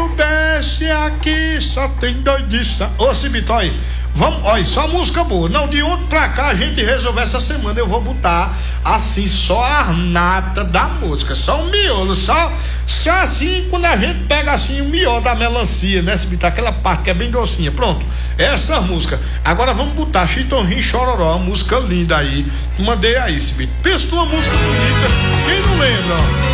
Nordeste aqui só tem doidiça. Ô Cibitói, vamos, olha, só música boa. Não, de ontem pra cá a gente resolveu essa semana. Eu vou botar assim, só a nata da música, só o miolo, só assim, quando a gente pega assim o miolo da melancia, né, Cibitói? Aquela parte que é bem docinha. Pronto, essa música. Agora vamos botar Chitãozinho e Chororó, uma música linda aí. Mandei aí, Cibitói. Pensa numa música bonita, quem não lembra?